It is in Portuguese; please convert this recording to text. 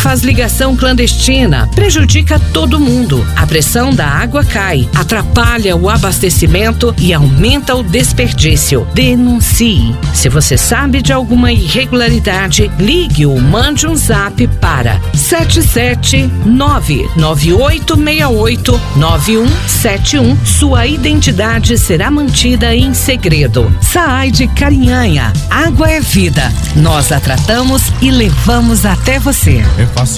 faz ligação clandestina, prejudica todo mundo. A pressão da água cai, atrapalha o abastecimento e aumenta o desperdício. Denuncie. Se você sabe de alguma irregularidade, ligue ou mande um zap para 77998689171. Sua identidade será mantida em segredo. SAAI de Carinhanha. Água é vida. Nós a tratamos e levamos até você. É fácil.